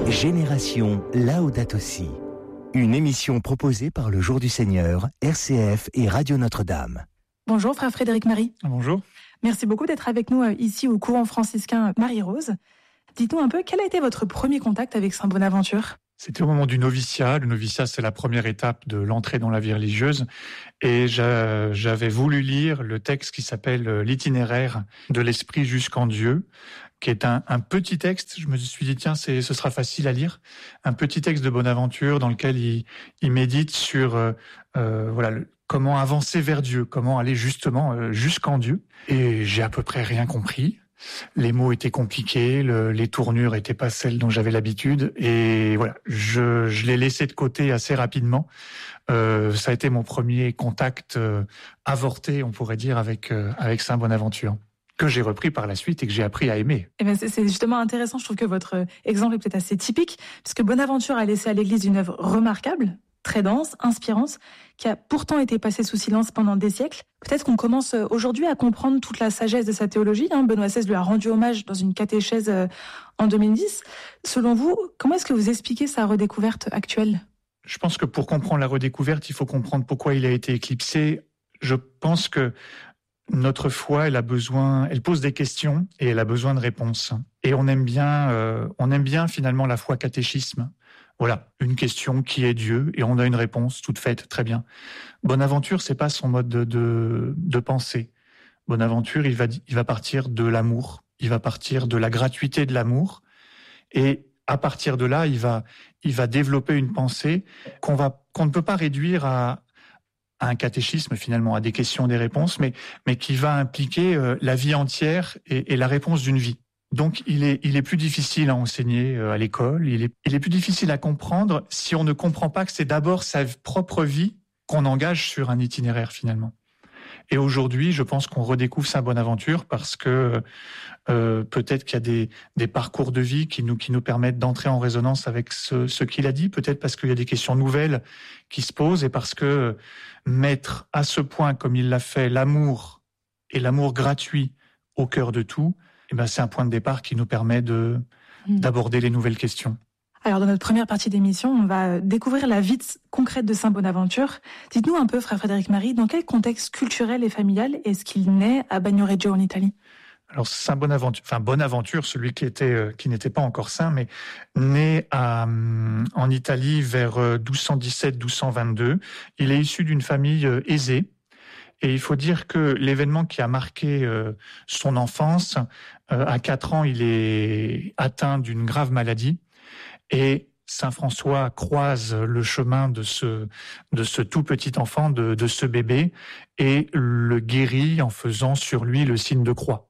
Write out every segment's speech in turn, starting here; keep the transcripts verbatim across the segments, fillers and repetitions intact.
Génération Laudato Si. Une émission proposée par le Jour du Seigneur, R C F et Radio Notre-Dame. Bonjour, frère Frédéric Marie. Bonjour. Merci beaucoup d'être avec nous ici au couvent franciscain Marie-Rose. Dites-nous un peu, quel a été votre premier contact avec Saint Bonaventure ? C'était au moment du noviciat. Le noviciat, c'est la première étape de l'entrée dans la vie religieuse. Et j'avais voulu lire le texte qui s'appelle « L'itinéraire de l'Esprit jusqu'en Dieu », qui est un, un petit texte. Je me suis dit, tiens, c'est, ce sera facile à lire. Un petit texte de Bonaventure dans lequel il, il médite sur euh, euh, voilà, le, comment avancer vers Dieu, comment aller justement euh, jusqu'en Dieu. Et j'ai à peu près rien compris. Les mots étaient compliqués, le, les tournures étaient pas celles dont j'avais l'habitude, et voilà, je, je l'ai laissé de côté assez rapidement. Euh, ça a été mon premier contact euh, avorté, on pourrait dire, avec euh, avec Saint Bonaventure, que j'ai repris par la suite et que j'ai appris à aimer. Eh bien, c'est, c'est justement intéressant. Je trouve que votre exemple est peut-être assez typique, puisque Bonaventure a laissé à l'Église une œuvre remarquable, très dense, inspirante, qui a pourtant été passée sous silence pendant des siècles. Peut-être qu'on commence aujourd'hui à comprendre toute la sagesse de sa théologie. Hein. Benoît seize lui a rendu hommage dans une catéchèse en deux mille dix. Selon vous, comment est-ce que vous expliquez sa redécouverte actuelle ? Je pense que pour comprendre la redécouverte, il faut comprendre pourquoi il a été éclipsé. Je pense que notre foi, elle a besoin, elle pose des questions et elle a besoin de réponses. Et on aime bien, euh, on aime bien finalement la foi catéchisme. Voilà, une question qui est Dieu et on a une réponse toute faite, très bien. Bonaventure, c'est pas son mode de, de, de pensée. Bonaventure, il va, il va partir de l'amour, il va partir de la gratuité de l'amour, et à partir de là, il va, il va développer une pensée qu'on va, qu'on ne peut pas réduire à, à un catéchisme finalement, à des questions, et des réponses, mais, mais qui va impliquer euh, la vie entière et, et la réponse d'une vie. Donc, il est, il est plus difficile à enseigner à l'école, il est, il est plus difficile à comprendre si on ne comprend pas que c'est d'abord sa propre vie qu'on engage sur un itinéraire finalement. Et aujourd'hui, je pense qu'on redécouvre Saint Bonaventure parce que euh, peut-être qu'il y a des, des parcours de vie qui nous, qui nous permettent d'entrer en résonance avec ce, ce qu'il a dit, peut-être parce qu'il y a des questions nouvelles qui se posent et parce que mettre à ce point, comme il l'a fait, l'amour et l'amour gratuit au cœur de tout, eh ben, c'est un point de départ qui nous permet de, mmh. d'aborder les nouvelles questions. Alors, dans notre première partie d'émission, on va découvrir la vie concrète de Saint Bonaventure. Dites-nous un peu, frère Frédéric Marie, dans quel contexte culturel et familial est-ce qu'il naît à Bagnoregio en Italie ? Alors, Saint Bonaventure, enfin Bonaventure, celui qui était, euh, qui n'était pas encore saint, mais né à, euh, en Italie vers euh, douze cent dix-sept douze cent vingt-deux. Il est issu d'une famille euh, aisée. Et il faut dire que l'événement qui a marqué euh, son enfance, euh, à quatre ans, il est atteint d'une grave maladie. Et Saint François croise le chemin de ce, de ce tout petit enfant, de, de ce bébé, et le guérit en faisant sur lui le signe de croix.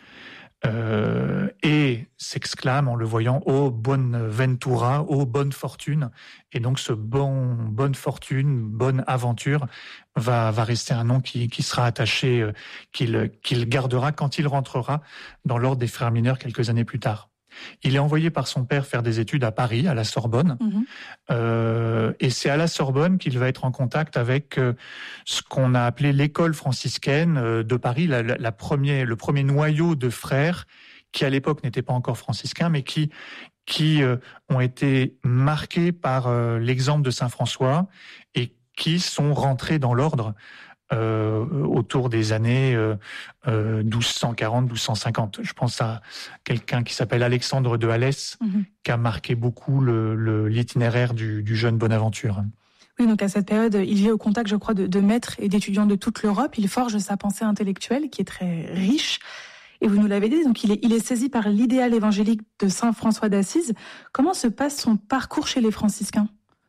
Euh, et s'exclame en le voyant « Oh, bonne ventura, oh, bonne fortune ». Et donc ce bon, bonne fortune, bonne aventure va, va rester un nom qui, qui sera attaché, euh, qu'il, qu'il gardera quand il rentrera dans l'ordre des frères mineurs quelques années plus tard. Il est envoyé par son père faire des études à Paris, à la Sorbonne, mmh. euh, et c'est à la Sorbonne qu'il va être en contact avec euh, ce qu'on a appelé l'école franciscaine euh, de Paris, la, la, la premier, le premier noyau de frères qui à l'époque n'étaient pas encore franciscains, mais qui qui euh, ont été marqués par euh, l'exemple de Saint François et qui sont rentrés dans l'ordre Euh, autour des années euh, euh, douze cent quarante douze cent cinquante. Je pense à quelqu'un qui s'appelle Alexandre de Alès, mmh. qui a marqué beaucoup le, le, l'itinéraire du, du jeune Bonaventure. Oui, donc à cette période, il vit au contact, je crois, de, de maîtres et d'étudiants de toute l'Europe. Il forge sa pensée intellectuelle, qui est très riche. Et vous nous l'avez dit, donc il est, il est saisi par l'idéal évangélique de Saint François d'Assise. Comment se passe son parcours chez les franciscains ?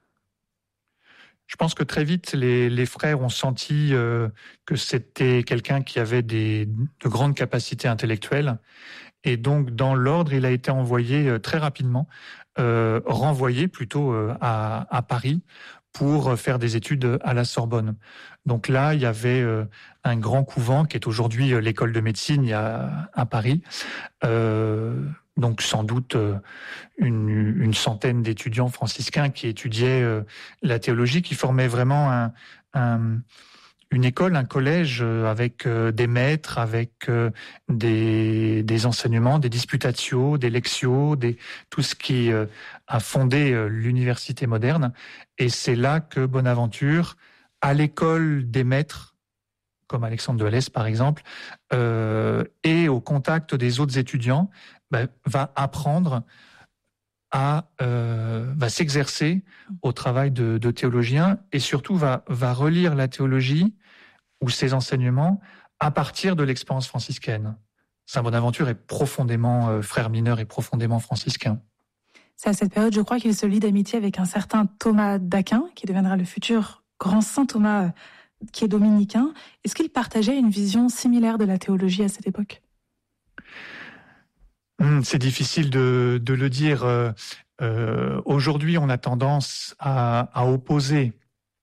Je pense que très vite, les, les frères ont senti euh, que c'était quelqu'un qui avait des, de grandes capacités intellectuelles. Et donc, dans l'ordre, il a été envoyé euh, très rapidement, euh, renvoyé plutôt euh, à, à Paris pour faire des études à la Sorbonne. Donc là, il y avait euh, un grand couvent qui est aujourd'hui euh, l'école de médecine il y a, à Paris. Euh, donc sans doute euh, une, une centaine d'étudiants franciscains qui étudiaient euh, la théologie, qui formaient vraiment un, un, une école, un collège avec des maîtres, avec des, des enseignements, des disputatio, des lectio, des, tout ce qui a fondé l'université moderne. Et c'est là que Bonaventure, à l'école des maîtres, comme Alexandre de Alès par exemple, euh, et au contact des autres étudiants, bah, va apprendre à euh, va s'exercer au travail de, de théologien et surtout va, va relire la théologie ou ses enseignements à partir de l'expérience franciscaine. Saint Bonaventure est profondément euh, frère mineur et profondément franciscain. C'est à cette période, je crois, qu'il se lie d'amitié avec un certain Thomas d'Aquin, qui deviendra le futur grand saint Thomas, euh, qui est dominicain. Est-ce qu'il partageait une vision similaire de la théologie à cette époque ? C'est difficile de, de le dire. Euh, euh, aujourd'hui, on a tendance à, à opposer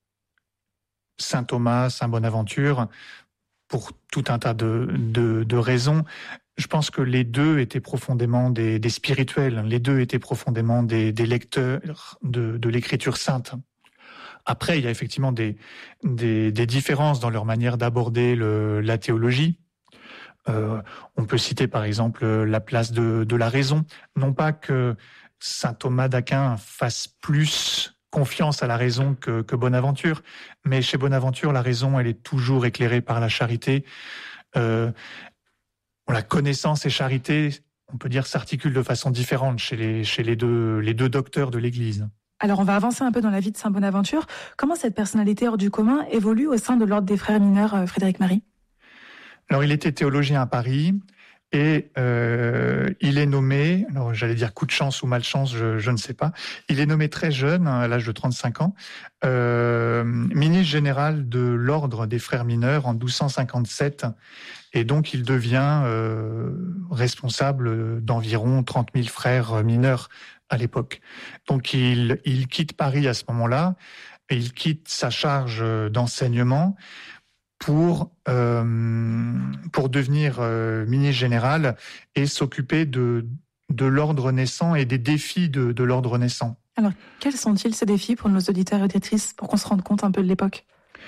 saint Thomas, saint Bonaventure, pour tout un tas de, de, de raisons. Je pense que les deux étaient profondément des, des spirituels. Les deux étaient profondément des, des lecteurs de, de l'écriture sainte. Après, il y a effectivement des, des, des différences dans leur manière d'aborder le, la théologie. Euh, on peut citer par exemple la place de, de la raison. Non pas que saint Thomas d'Aquin fasse plus confiance à la raison que, que Bonaventure, mais chez Bonaventure, la raison, elle est toujours éclairée par la charité. Euh, la connaissance et charité, on peut dire, s'articulent de façon différente chez les, chez les deux, les deux docteurs de l'Église. Alors, on va avancer un peu dans la vie de saint Bonaventure. Comment cette personnalité hors du commun évolue au sein de l'ordre des frères mineurs, Frédéric Marie ? Alors, il était théologien à Paris et euh, il est nommé, alors j'allais dire coup de chance ou malchance, je, je ne sais pas, il est nommé très jeune, à l'âge de trente-cinq ans, euh, ministre général de l'ordre des frères mineurs en douze cent cinquante-sept. Et donc, il devient euh, responsable d'environ trente mille frères mineurs à l'époque. Donc, il, il quitte Paris à ce moment-là et il quitte sa charge d'enseignement pour euh, pour devenir euh, ministre général et s'occuper de de l'ordre naissant et des défis de, de l'ordre naissant. Alors, quels sont-ils ces défis pour nos auditeurs et auditrices, pour qu'on se rende compte un peu de l'époque ?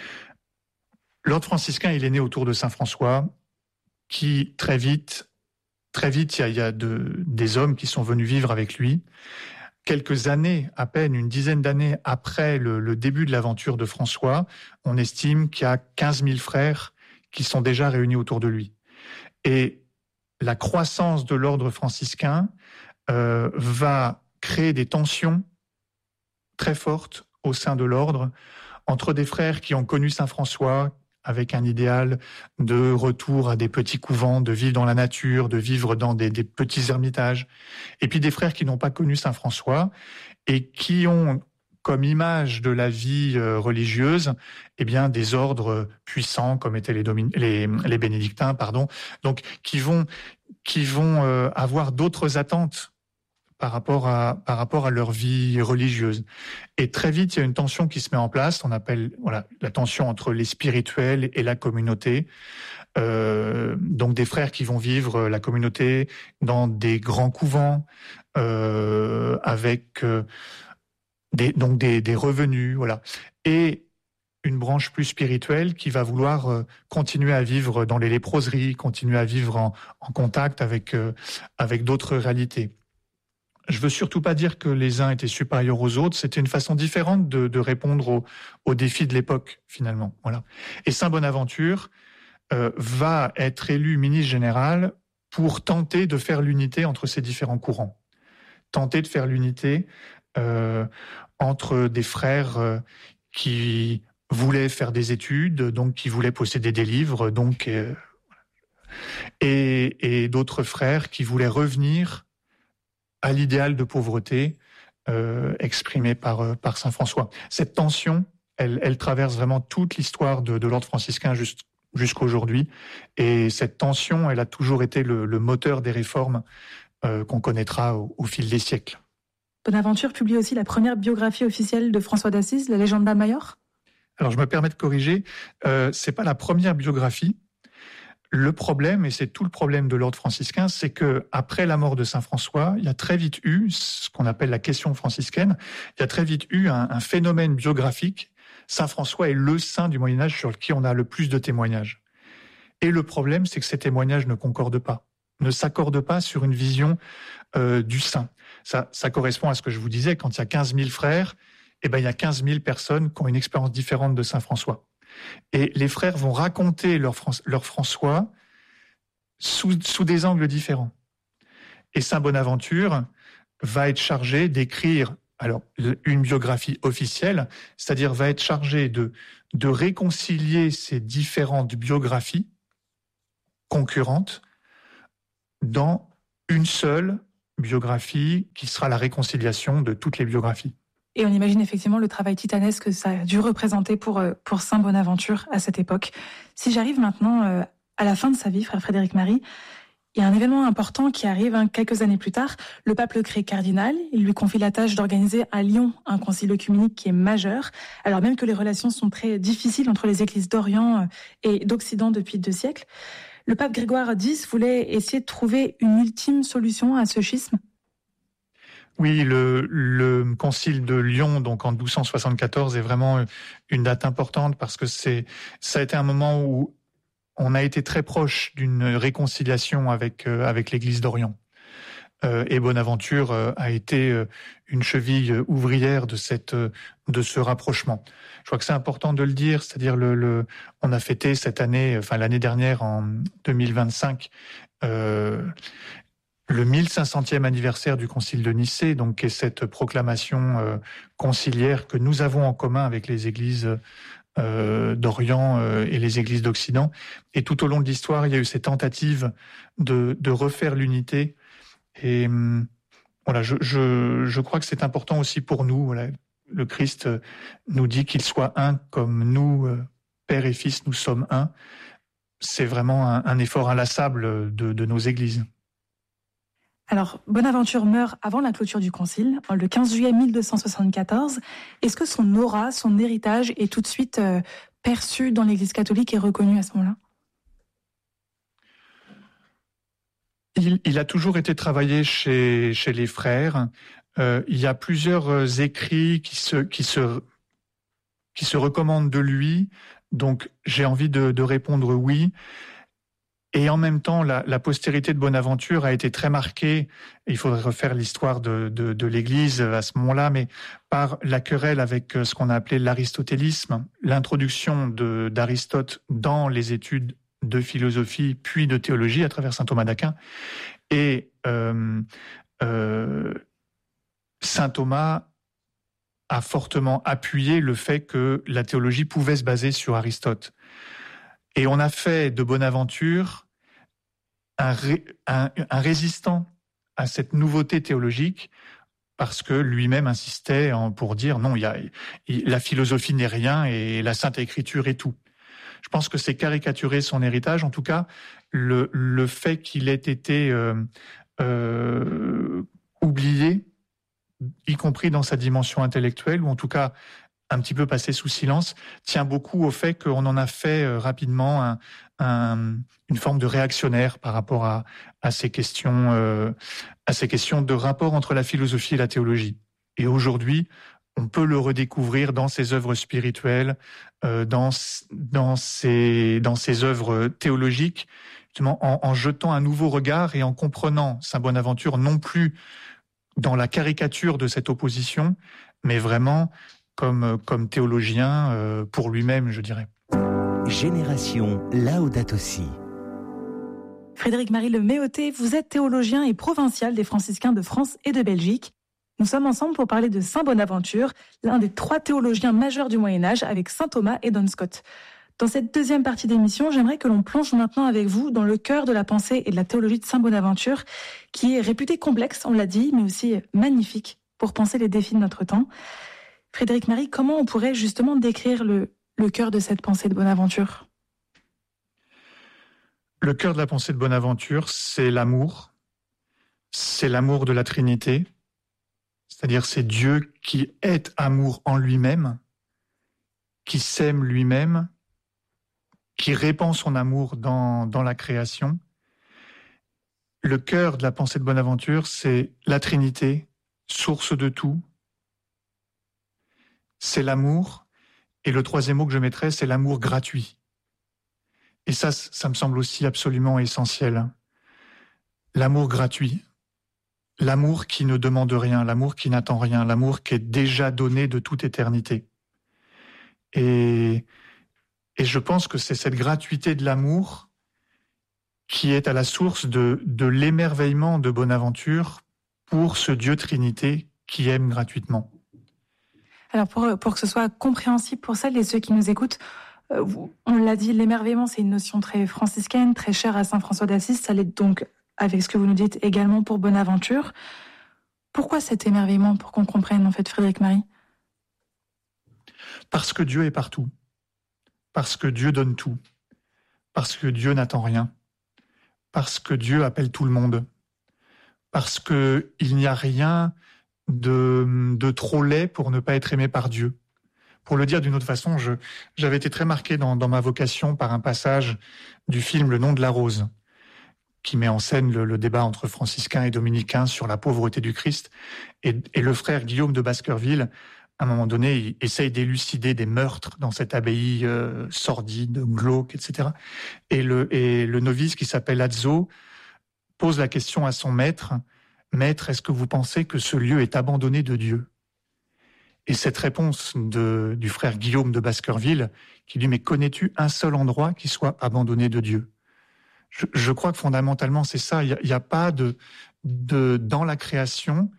L'ordre franciscain, il est né autour de saint François, qui très vite, très vite, il y a, il y a de, des hommes qui sont venus vivre avec lui. Quelques années, à peine une dizaine d'années après le, le début de l'aventure de François, on estime qu'il y a quinze mille frères qui sont déjà réunis autour de lui. Et la croissance de l'ordre franciscain euh, va créer des tensions très fortes au sein de l'ordre entre des frères qui ont connu saint François, avec un idéal de retour à des petits couvents, de vivre dans la nature, de vivre dans des, des petits ermitages. Et puis des frères qui n'ont pas connu saint François et qui ont comme image de la vie religieuse, eh bien des ordres puissants comme étaient les, domin- les, les bénédictins, pardon, donc qui vont qui vont euh, avoir d'autres attentes par rapport à par rapport à leur vie religieuse. Et très vite, il y a une tension qui se met en place. On appelle voilà la tension entre les spirituels et la communauté. Euh, donc des frères qui vont vivre la communauté dans des grands couvents euh, avec euh, des donc des, des revenus, voilà. Et une branche plus spirituelle qui va vouloir euh, continuer à vivre dans les léproseries, continuer à vivre en, en contact avec euh, avec d'autres réalités. Je veux surtout pas dire que les uns étaient supérieurs aux autres. C'était une façon différente de, de répondre aux, aux défis de l'époque, finalement. Voilà. Et saint Bonaventure euh, va être élu ministre général pour tenter de faire l'unité entre ces différents courants. Tenter de faire l'unité euh, entre des frères euh, qui voulaient faire des études, donc qui voulaient posséder des livres, donc euh, et, et d'autres frères qui voulaient revenir à l'idéal de pauvreté euh, exprimé par par saint François. Cette tension, elle, elle traverse vraiment toute l'histoire de, de l'ordre franciscain juste, jusqu'à aujourd'hui. Et cette tension, elle a toujours été le, le moteur des réformes euh, qu'on connaîtra au, au fil des siècles. Bonaventure publie aussi la première biographie officielle de François d'Assise, la Legenda Maior. Alors je me permets de corriger, euh, c'est pas la première biographie. Le problème, et c'est tout le problème de l'ordre franciscain, c'est que après la mort de saint François, il y a très vite eu ce qu'on appelle la question franciscaine. Il y a très vite eu un, un phénomène biographique, Saint François est le saint du Moyen-Âge sur qui on a le plus de témoignages. Et le problème, c'est que ces témoignages ne concordent pas, ne s'accordent pas sur une vision euh, du saint. Ça, ça correspond à ce que je vous disais, quand il y a quinze mille frères, eh ben, il y a quinze mille personnes qui ont une expérience différente de Saint François. Et les frères vont raconter leur, leur François sous, sous des angles différents. Et Saint Bonaventure va être chargé d'écrire alors une biographie officielle, c'est-à-dire va être chargé de, de réconcilier ces différentes biographies concurrentes dans une seule biographie qui sera la réconciliation de toutes les biographies. Et on imagine effectivement le travail titanesque que ça a dû représenter pour, pour Saint Bonaventure à cette époque. Si j'arrive maintenant à la fin de sa vie, frère Frédéric Marie, il y a un événement important qui arrive hein, quelques années plus tard. Le pape le crée cardinal. Il lui confie la tâche d'organiser à Lyon un concile œcuménique qui est majeur, alors même que les relations sont très difficiles entre les églises d'Orient et d'Occident depuis deux siècles. Le pape Grégoire X voulait essayer de trouver une ultime solution à ce schisme. Oui, le, le concile de Lyon, donc en douze cent soixante-quatorze, est vraiment une date importante parce que c'est, ça a été un moment où on a été très proche d'une réconciliation avec euh, avec l'Église d'Orient. Euh, et Bonaventure euh, a été euh, une cheville ouvrière de cette euh, de ce rapprochement. Je crois que c'est important de le dire, c'est-à-dire le, le on a fêté cette année, enfin l'année dernière en deux mille vingt-cinq, euh, le mille cinq centième anniversaire du Concile de Nicée, donc qui est cette proclamation euh, conciliaire que nous avons en commun avec les églises Euh, d'Orient euh, et les églises d'Occident. Et tout au long de l'histoire, il y a eu ces tentatives de, de refaire l'unité. Et euh, voilà, je, je, je crois que c'est important aussi pour nous. Voilà, le Christ nous dit qu'il soit un comme nous, euh, Père et Fils, nous sommes un. C'est vraiment un, un effort inlassable de, de nos églises. Alors, Bonaventure meurt avant la clôture du concile, le quinze juillet mille deux cent soixante-quatorze. Est-ce que son aura, son héritage est tout de suite euh, perçu dans l'Église catholique et reconnu à ce moment-là ? il, il a toujours été travaillé chez, chez les frères. Euh, il y a plusieurs écrits qui se, qui se, qui se recommandent de lui. Donc, j'ai envie de, de répondre oui. Et en même temps, la, la postérité de Bonaventure a été très marquée, il faudrait refaire l'histoire de, de, de l'Église à ce moment-là, mais par la querelle avec ce qu'on a appelé l'aristotélisme, l'introduction de, d'Aristote dans les études de philosophie puis de théologie à travers saint Thomas d'Aquin. Et euh, euh, saint Thomas a fortement appuyé le fait que la théologie pouvait se baser sur Aristote. Et on a fait de Bonaventure un, ré, un, un résistant à cette nouveauté théologique parce que lui-même insistait en, pour dire non, il y a, il, la philosophie n'est rien et la Sainte Écriture est tout. Je pense que c'est caricaturer son héritage. En tout cas, le, le fait qu'il ait été euh, euh, oublié, y compris dans sa dimension intellectuelle, ou en tout cas un petit peu passé sous silence, tient beaucoup au fait qu'on en a fait euh, rapidement un, un, une forme de réactionnaire par rapport à, à ces questions, euh, à ces questions de rapport entre la philosophie et la théologie. Et aujourd'hui, on peut le redécouvrir dans ses œuvres spirituelles, euh, dans dans ses dans ses œuvres théologiques, justement en, en jetant un nouveau regard et en comprenant saint Bonaventure non plus dans la caricature de cette opposition, mais vraiment comme, comme théologien euh, pour lui-même, je dirais. Génération Laudato Si. Frédéric-Marie Le Méoté, vous êtes théologien et provincial des franciscains de France et de Belgique. Nous sommes ensemble pour parler de saint Bonaventure, l'un des trois théologiens majeurs du Moyen-Âge avec saint Thomas et Don Scott. Dans cette deuxième partie d'émission, j'aimerais que l'on plonge maintenant avec vous dans le cœur de la pensée et de la théologie de saint Bonaventure, qui est réputée complexe, on l'a dit, mais aussi magnifique pour penser les défis de notre temps. Frédéric-Marie, comment on pourrait justement décrire le, le cœur de cette pensée de Bonaventure ? Le cœur de la pensée de Bonaventure, c'est l'amour. C'est l'amour de la Trinité. C'est-à-dire c'est Dieu qui est amour en lui-même, qui s'aime lui-même, qui répand son amour dans, dans la création. Le cœur de la pensée de Bonaventure, c'est la Trinité, source de tout. C'est l'amour, Et le troisième mot que je mettrais, c'est l'amour gratuit. Et ça, ça me semble aussi absolument essentiel. L'amour gratuit. L'amour qui ne demande rien, l'amour qui n'attend rien, l'amour qui est déjà donné de toute éternité. Et, et je pense que c'est cette gratuité de l'amour qui est à la source de, de l'émerveillement de Bonaventure pour ce Dieu Trinité qui aime gratuitement. Alors pour, pour que ce soit compréhensible pour celles et ceux qui nous écoutent, euh, on l'a dit, l'émerveillement, c'est une notion très franciscaine, très chère à saint François d'Assise. Ça l'est donc, avec ce que vous nous dites, également pour Bonaventure. Pourquoi cet émerveillement, pour qu'on comprenne en fait, Frédéric Marie ? Parce que Dieu est partout. Parce que Dieu donne tout. Parce que Dieu n'attend rien. Parce que Dieu appelle tout le monde. Parce qu'il n'y a rien de, de trop laid pour ne pas être aimé par Dieu. Pour le dire d'une autre façon, je, j'avais été très marqué dans, dans ma vocation par un passage du film Le nom de la rose, qui met en scène le, le débat entre franciscains et dominicains sur la pauvreté du Christ. Et, et le frère Guillaume de Baskerville, à un moment donné, il essaye d'élucider des meurtres dans cette abbaye euh, sordide, glauque, et cetera. Et le, et le novice qui s'appelle Azzo pose la question à son maître, « Maître, est-ce que vous pensez que ce lieu est abandonné de Dieu ?» Et cette réponse de, du frère Guillaume de Baskerville, qui dit « Mais connais-tu un seul endroit qui soit abandonné de Dieu ?» je, je crois que fondamentalement, c'est ça. Il n'y a, a pas de, de... Dans la création,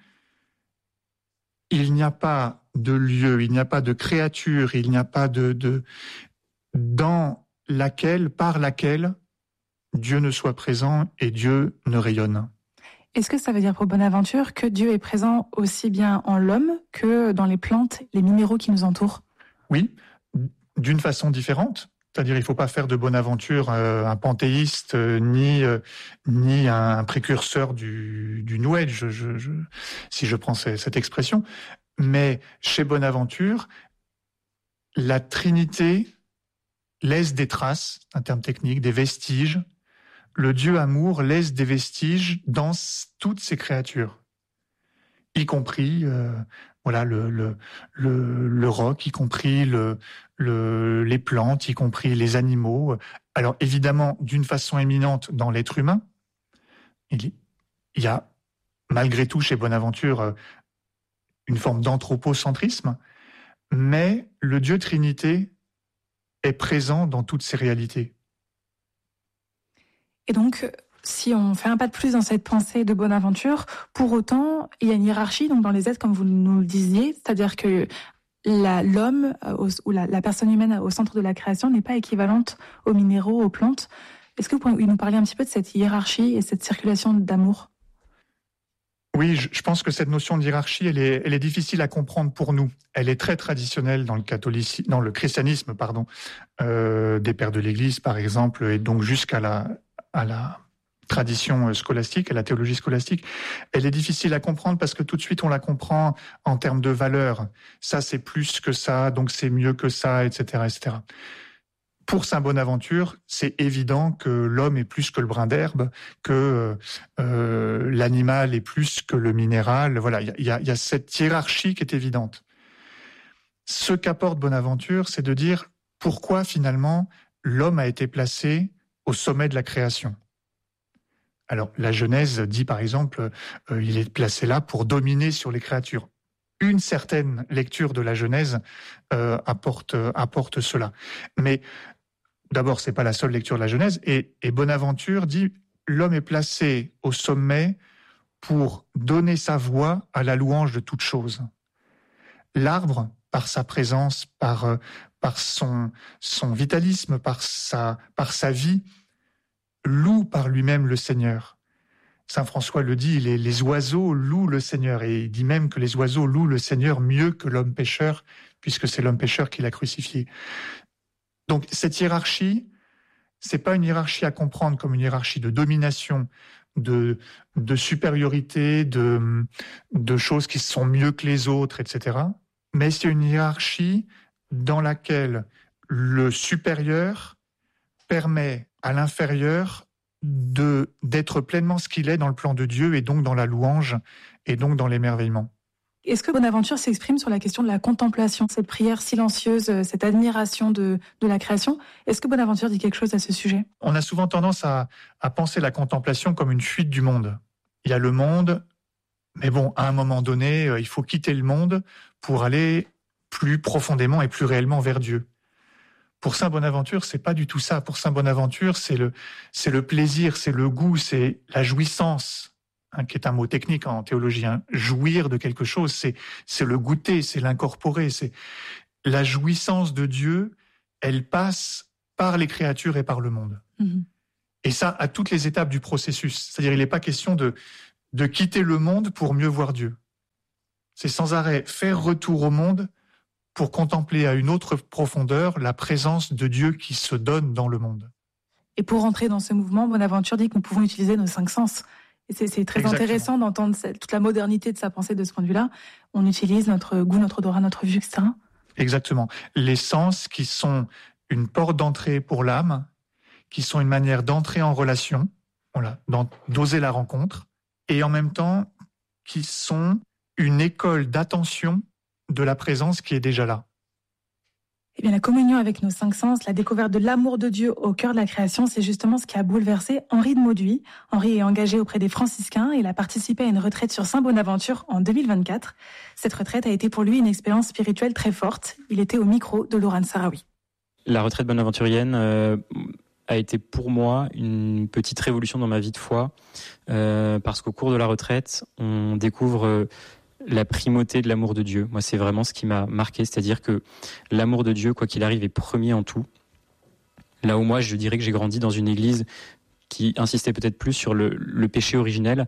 il n'y a pas de lieu, il n'y a pas de créature, il n'y a pas de... de dans laquelle, par laquelle, Dieu ne soit présent et Dieu ne rayonne. Est-ce que ça veut dire pour Bonaventure que Dieu est présent aussi bien en l'homme que dans les plantes, les minéraux qui nous entourent ? Oui, d'une façon différente. C'est-à-dire, il ne faut pas faire de Bonaventure euh, un panthéiste, euh, ni euh, ni un précurseur du, du New Age, je, je, si je prends cette expression. Mais chez Bonaventure, la Trinité laisse des traces, un terme technique, des vestiges. Le Dieu amour laisse des vestiges dans toutes ses créatures, y compris euh, voilà le le le, le roc, y compris le, le les plantes, y compris les animaux. Alors évidemment, d'une façon éminente dans l'être humain, il y a malgré tout chez Bonaventure une forme d'anthropocentrisme, mais le Dieu Trinité est présent dans toutes ces réalités. Et donc, si on fait un pas de plus dans cette pensée de Bonaventure, pour autant, il y a une hiérarchie donc dans les êtres, comme vous nous le disiez, c'est-à-dire que la, l'homme euh, ou la, la personne humaine au centre de la création n'est pas équivalente aux minéraux, aux plantes. Est-ce que vous pouvez nous parler un petit peu de cette hiérarchie et cette circulation d'amour ? Oui, je, je pense que cette notion de hiérarchie, elle est, elle est difficile à comprendre pour nous. Elle est très traditionnelle dans le catholicisme, dans le christianisme, pardon, euh, des pères de l'Église, par exemple, et donc jusqu'à la à la tradition scolastique, à la théologie scolastique. Elle est difficile à comprendre parce que tout de suite on la comprend en termes de valeurs. Ça c'est plus que ça, donc c'est mieux que ça, et cetera, et cetera. Pour saint Bonaventure, c'est évident que l'homme est plus que le brin d'herbe, que euh, l'animal est plus que le minéral. Voilà, il y a, y a cette hiérarchie qui est évidente. Ce qu'apporte Bonaventure, c'est de dire pourquoi finalement l'homme a été placé au sommet de la création. Alors, la Genèse dit par exemple, euh, il est placé là pour dominer sur les créatures. Une certaine lecture de la Genèse euh, apporte, apporte cela. Mais d'abord, c'est pas la seule lecture de la Genèse. Et, et Bonaventure dit, l'homme est placé au sommet pour donner sa voix à la louange de toute chose. L'arbre, par sa présence, par euh, par son, son vitalisme, par sa, par sa vie, loue par lui-même le Seigneur. Saint François le dit, les, les oiseaux louent le Seigneur, et il dit même que les oiseaux louent le Seigneur mieux que l'homme pécheur, puisque c'est l'homme pécheur qui l'a crucifié. Donc cette hiérarchie, c'est pas une hiérarchie à comprendre comme une hiérarchie de domination, de, de supériorité, de, de choses qui sont mieux que les autres, et cetera. Mais c'est une hiérarchie dans laquelle le supérieur permet à l'inférieur de, d'être pleinement ce qu'il est dans le plan de Dieu et donc dans la louange et donc dans l'émerveillement. Est-ce que Bonaventure s'exprime sur la question de la contemplation, cette prière silencieuse, cette admiration de, de la création? Est-ce que Bonaventure dit quelque chose à ce sujet? On a souvent tendance à, à penser la contemplation comme une fuite du monde. Il y a le monde, mais bon, à un moment donné, il faut quitter le monde pour aller plus profondément et plus réellement vers Dieu. Pour saint Bonaventure, c'est pas du tout ça. Pour saint Bonaventure, c'est le, c'est le plaisir, c'est le goût, c'est la jouissance. Hein, qui est un mot technique en théologie, hein. Jouir de quelque chose, c'est, c'est le goûter, c'est l'incorporer, c'est la jouissance de Dieu, elle passe par les créatures et par le monde. Mmh. Et ça, à toutes les étapes du processus. C'est-à-dire, il n'est pas question de, de quitter le monde pour mieux voir Dieu. C'est sans arrêt faire retour au monde pour contempler à une autre profondeur la présence de Dieu qui se donne dans le monde. Et pour rentrer dans ce mouvement, Bonaventure dit que nous pouvons utiliser nos cinq sens. Et c'est, c'est très Exactement. Intéressant d'entendre cette, toute la modernité de sa pensée de ce point de vue-là. On utilise notre goût, notre odorat, notre vue, et cetera. Exactement. Les sens qui sont une porte d'entrée pour l'âme, qui sont une manière d'entrer en relation, voilà, d'oser la rencontre, et en même temps qui sont une école d'attention de la présence qui est déjà là. Eh bien, la communion avec nos cinq sens, la découverte de l'amour de Dieu au cœur de la création, c'est justement ce qui a bouleversé Henri de Mauduit. Henri est engagé auprès des franciscains et il a participé à une retraite sur Saint Bonaventure en deux mille vingt-quatre. Cette retraite a été pour lui une expérience spirituelle très forte. Il était au micro de Laurent Sarawi. La retraite bonaventurienne euh, a été pour moi une petite révolution dans ma vie de foi, euh, parce qu'au cours de la retraite, on découvre... Euh, la primauté de l'amour de Dieu. Moi, c'est vraiment ce qui m'a marqué, c'est-à-dire que l'amour de Dieu, quoi qu'il arrive, est premier en tout. Là où moi, je dirais que j'ai grandi dans une église qui insistait peut-être plus sur le, le péché originel,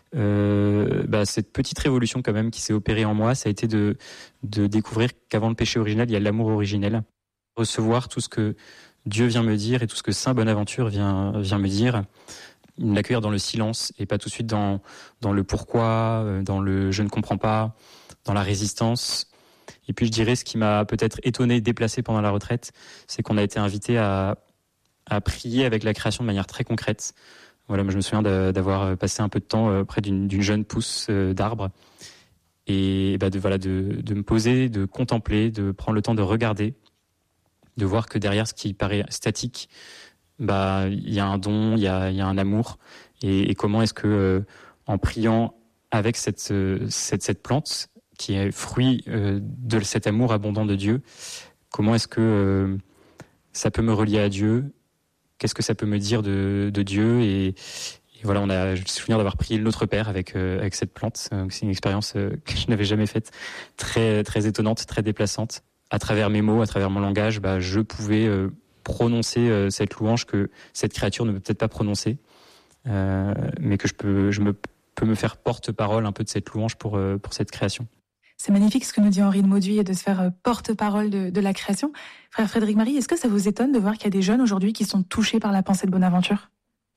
euh, bah, cette petite révolution quand même qui s'est opérée en moi, ça a été de, de découvrir qu'avant le péché originel, il y a l'amour originel. Recevoir tout ce que Dieu vient me dire et tout ce que Saint Bonaventure vient, vient me dire, l'accueillir dans le silence et pas tout de suite dans, dans le pourquoi, dans le je ne comprends pas, dans la résistance. Et puis je dirais ce qui m'a peut-être étonné, déplacé pendant la retraite, c'est qu'on a été invité à, à prier avec la création de manière très concrète. Voilà, moi je me souviens de, d'avoir passé un peu de temps près d'une, d'une jeune pousse d'arbre et bah de, voilà, de, de me poser, de contempler, de prendre le temps de regarder, de voir que derrière ce qui paraît statique, bah il y a un don, il y a il y a un amour et, et comment est-ce que euh, en priant avec cette euh, cette cette plante qui est fruit euh, de cet amour abondant de Dieu, comment est-ce que euh, ça peut me relier à Dieu, qu'est-ce que ça peut me dire de de Dieu et, et voilà, on a je me souviens d'avoir prié le Notre Père avec euh, avec cette plante. Donc c'est une expérience euh, que je n'avais jamais faite, très très étonnante, très déplaçante. À travers mes mots, à travers mon langage, bah je pouvais euh, prononcer euh, cette louange que cette créature ne peut peut-être pas prononcer, euh, mais que je peux, je me, peux me faire porte-parole un peu de cette louange pour, euh, pour cette création. C'est magnifique ce que nous dit Henri de Mauduit et de se faire porte-parole de, de la création. Frère Frédéric Marie, est-ce que ça vous étonne de voir qu'il y a des jeunes aujourd'hui qui sont touchés par la pensée de Bonaventure?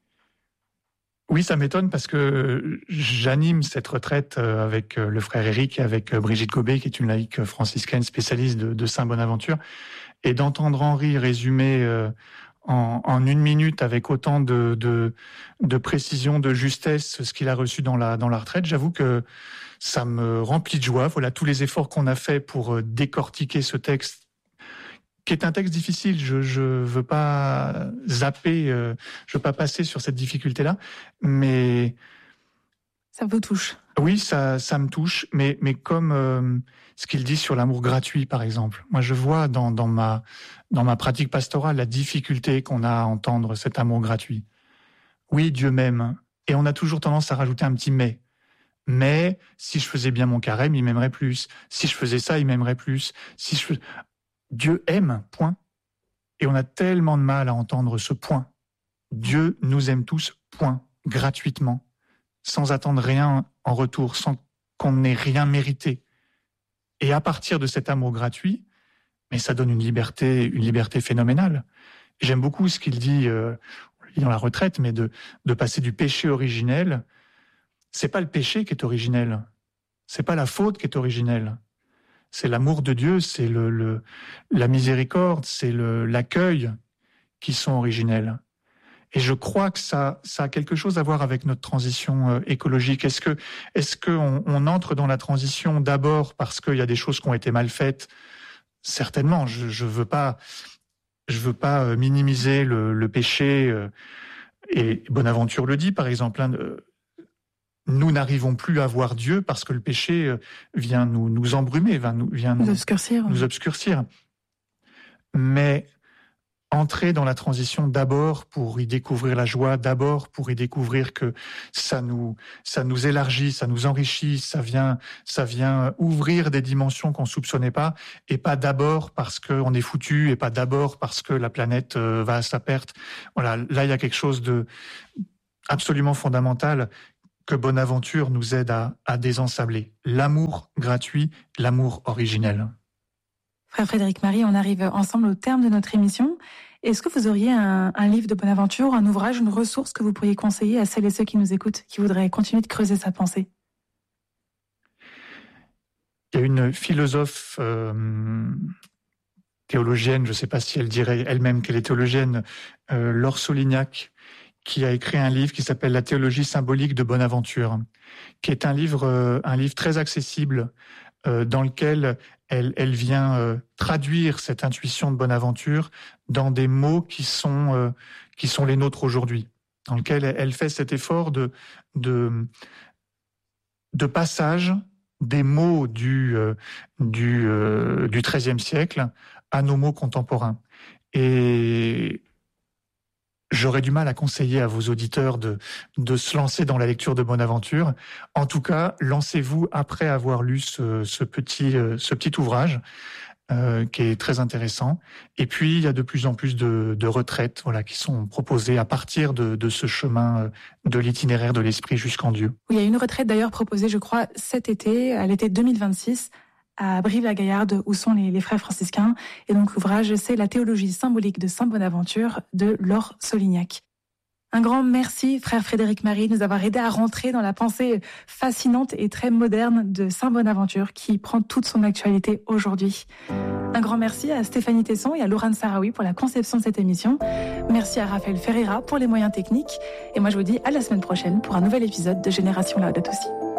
Oui, ça m'étonne parce que j'anime cette retraite avec le frère Éric et avec Brigitte Gobet, qui est une laïque franciscaine spécialiste de, de Saint Bonaventure. Et d'entendre Henri résumer euh, en, en une minute avec autant de, de, de précision, de justesse, ce qu'il a reçu dans la, dans la retraite, j'avoue que ça me remplit de joie. Voilà tous les efforts qu'on a fait pour décortiquer ce texte, qui est un texte difficile. Je je veux pas zapper, euh, je veux pas passer sur cette difficulté-là, mais ça vous touche. Oui, ça ça me touche, mais mais comme euh, ce qu'il dit sur l'amour gratuit, par exemple. Moi, je vois dans dans ma dans ma pratique pastorale la difficulté qu'on a à entendre cet amour gratuit. Oui, Dieu m'aime, et on a toujours tendance à rajouter un petit mais. Mais si je faisais bien mon carême, il m'aimerait plus. Si je faisais ça, il m'aimerait plus. Si je fais... Dieu aime, point. Et on a tellement de mal à entendre ce point. Dieu nous aime tous, point, gratuitement, sans attendre rien en retour, sans qu'on n'ait rien mérité. Et à partir de cet amour gratuit, mais ça donne une liberté, une liberté phénoménale. J'aime beaucoup ce qu'il dit, euh, dans la retraite, mais de, de passer du péché originel. C'est pas le péché qui est originel. C'est pas la faute qui est originelle. C'est l'amour de Dieu, c'est le, le, la miséricorde, c'est le, l'accueil qui sont originels. Et je crois que ça, ça a quelque chose à voir avec notre transition euh, écologique. Est-ce que, est-ce qu'on on entre dans la transition d'abord parce qu'il y a des choses qui ont été mal faites? Certainement. Je, je veux pas, je veux pas minimiser le, le péché. Euh, et Bonaventure le dit, par exemple. Hein, euh, nous n'arrivons plus à voir Dieu parce que le péché vient nous, nous embrumer, vient nous, vient nous, nous obscurcir. Nous obscurcir. Mais entrer dans la transition d'abord pour y découvrir la joie, d'abord pour y découvrir que ça nous, ça nous élargit, ça nous enrichit, ça vient, ça vient ouvrir des dimensions qu'on soupçonnait pas, et pas d'abord parce qu'on est foutu, et pas d'abord parce que la planète va à sa perte. Voilà, là il y a quelque chose de absolument fondamental que Bonaventure nous aide à, à désensabler. L'amour gratuit, l'amour originel. Frère Frédéric Marie, on arrive ensemble au terme de notre émission. Est-ce que vous auriez un, un livre de Bonaventure, un ouvrage, une ressource que vous pourriez conseiller à celles et ceux qui nous écoutent, qui voudraient continuer de creuser sa pensée? Il y a une philosophe euh, théologienne, je ne sais pas si elle dirait elle-même qu'elle est théologienne, euh, Laure Solignac, qui a écrit un livre qui s'appelle La théologie symbolique de Bonaventure, qui est un livre, euh, un livre très accessible, euh, dans lequel elle, elle vient euh, traduire cette intuition de Bonaventure dans des mots qui sont, euh, qui sont les nôtres aujourd'hui, dans lequel elle fait cet effort de, de, de passage des mots du, euh, du, euh, du treizième siècle à nos mots contemporains. Et j'aurais du mal à conseiller à vos auditeurs de, de se lancer dans la lecture de Bonaventure. En tout cas, lancez-vous après avoir lu ce, ce, petit, ce petit ouvrage euh, qui est très intéressant. Et puis, il y a de plus en plus de, de retraites voilà, qui sont proposées à partir de, de ce chemin de l'itinéraire de l'esprit jusqu'en Dieu. Oui, il y a une retraite d'ailleurs proposée, je crois, cet été, à l'été deux mille vingt-six, à Brive-la-Gaillarde, où sont les, les frères franciscains. Et donc l'ouvrage, c'est La théologie symbolique de Saint Bonaventure de Laure Solignac. Un grand merci, frère Frédéric Marie, de nous avoir aidé à rentrer dans la pensée fascinante et très moderne de Saint Bonaventure, qui prend toute son actualité aujourd'hui. Un grand merci à Stéphanie Tesson et à Laurent Sarawi pour la conception de cette émission. Merci à Raphaël Ferreira pour les moyens techniques. Et moi, je vous dis à la semaine prochaine pour un nouvel épisode de Génération Laudato Si.